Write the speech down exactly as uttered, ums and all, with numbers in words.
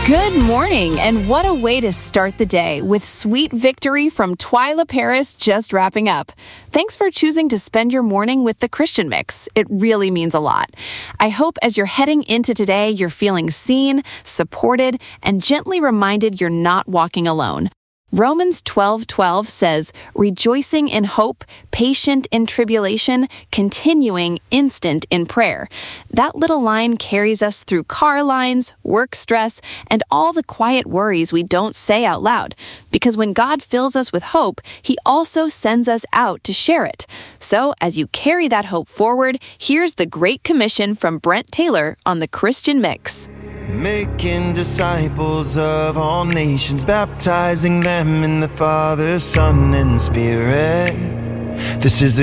Good morning, and what a way to start the day with Sweet Victory from Twyla Paris just wrapping up. Thanks for choosing to spend your morning with the Christian Mix. It really means a lot. I hope as you're heading into today, you're feeling seen, supported, and gently reminded you're not walking alone. Romans twelve twelve says, rejoicing in hope, patient in tribulation, continuing instant in prayer. That little line carries us through car lines, work stress, and all the quiet worries we don't say out loud. Because when God fills us with hope, He also sends us out to share it. So as you carry that hope forward, here's the Great Commission from Brent Taylor on the Christian Mix. Making disciples of all nations, baptizing them in the Father, Son, and Spirit. This is the